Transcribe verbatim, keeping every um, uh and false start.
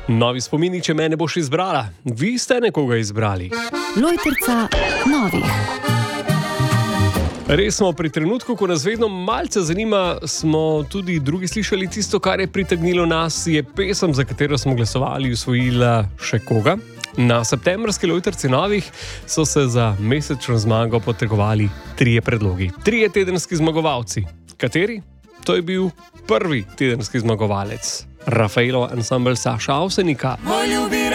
Novi spomini, če me ne boš izbrala. Vi ste nekoga izbrali. Lojtrica novih. Res smo pri trenutku, ko nas vedno malce zanima, smo tudi drugi slišali tisto, kar je pritegnilo nas, je pesem, za katero smo glasovali, usvojila še koga. Na septembrski Lojtrici novih so se za mesečno zmago potegovali trije predlogi. Trije tedenski zmagovalci. Kateri? To je bil prvi tedenski zmagovalec. Rafaelov ansambel Saša Avsenika.